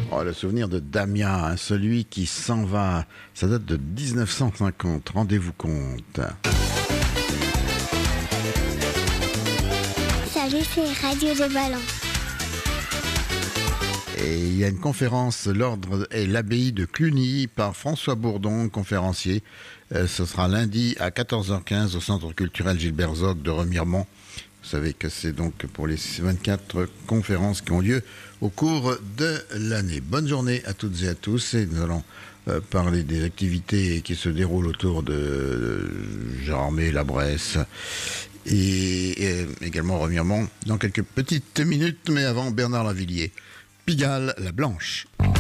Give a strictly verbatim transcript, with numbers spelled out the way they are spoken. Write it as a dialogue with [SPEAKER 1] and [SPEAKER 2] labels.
[SPEAKER 1] Oh, le souvenir de Damien, hein, celui qui s'en va. Ça date de dix-neuf cent cinquante. Rendez-vous compte.
[SPEAKER 2] Salut, c'est Radio de Ballon.
[SPEAKER 1] Et il y a une conférence, l'ordre et l'abbaye de Cluny par François Bourdon, conférencier. Euh, ce sera lundi à quatorze heures quinze au Centre culturel Gilbert Zog de Remiremont. Vous savez que c'est donc pour les vingt-quatre conférences qui ont lieu au cours de l'année. Bonne journée à toutes et à tous. Et nous allons euh, parler des activités qui se déroulent autour de euh, Jarmé, la Bresse et, et également Remiremont dans quelques petites minutes. Mais avant, Bernard Lavillier. Pigalle, la Blanche.